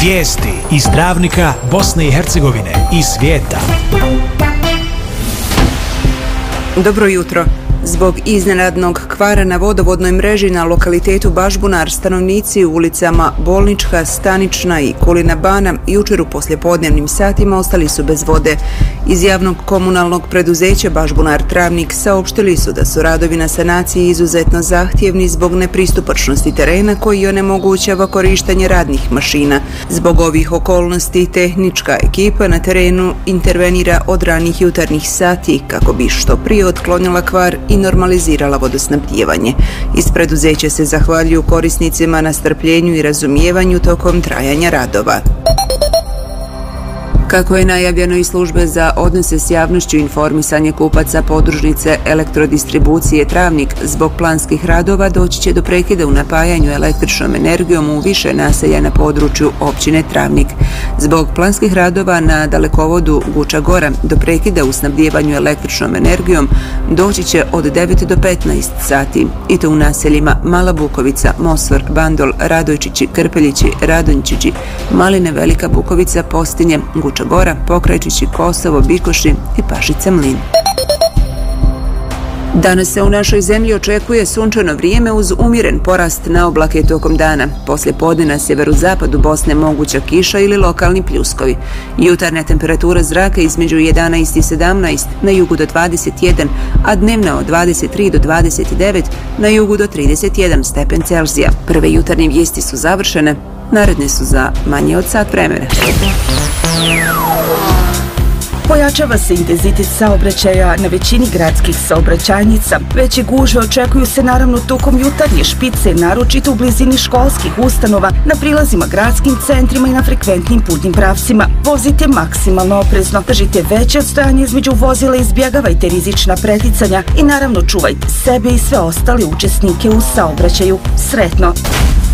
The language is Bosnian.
Vijesti iz Travnika, Bosne i Hercegovine i svijeta. Dobro jutro. Zbog iznenadnog kvara na vodovodnoj mreži na lokalitetu Bažbunar, stanovnici u ulicama Bolnička, Stanična i Kulina Bana jučer u poslijepodnevnim satima ostali su bez vode. Iz javnog komunalnog preduzeća Bažbunar Travnik saopštili su da su radovi na sanaciji izuzetno zahtjevni zbog nepristupačnosti terena koji onemogućava korištenje radnih mašina. Zbog ovih okolnosti tehnička ekipa na terenu intervenira od ranih jutarnjih sati kako bi što prije otklonila kvar i normalizirala vodosnabdijevanje. Iz preduzeća se zahvaljuju korisnicima na strpljenju i razumijevanju tokom trajanja radova. Kako je najavljeno iz službe za odnose s javnošću i informisanje kupaca podružnice elektrodistribucije Travnik, zbog planskih radova doći će do prekida u napajanju električnom energijom u više naselja na području općine Travnik. Zbog planskih radova na dalekovodu Guča Gora do prekida u snabdijevanju električnom energijom doći će od 9 do 15 sati, i to u naseljima Mala Bukovica, Mosor, Bandol, Radojčići, Krpeljići, Radonjići, Maline, Velika Bukovica, Postinje, Guča Gora, Pokrajčići, Kosovo, Bikoši i Pašice Mlin. Danas se u našoj zemlji očekuje sunčano vrijeme uz umjeren porast na oblake tokom dana. Poslije podne na sjeverozapadu Bosne moguća kiša ili lokalni pljuskovi. Jutarnja temperatura zraka između 11 i 17, na jugu do 21, a dnevna od 23 do 29, na jugu do 31 stepen Celzija. Prve jutarnje vijesti su završene, naredne su za manje od sat vremena. Pojačava se intenzitet saobraćaja na većini gradskih saobraćajnica. Veće gužve očekuju se naravno tokom jutarnje špice, naročito u blizini školskih ustanova, na prilazima gradskim centrima i na frekventnim putnim pravcima. Vozite maksimalno oprezno, držite veće odstojanje između vozila, izbjegavajte rizična preticanja i naravno čuvajte sebe i sve ostale učesnike u saobraćaju. Sretno!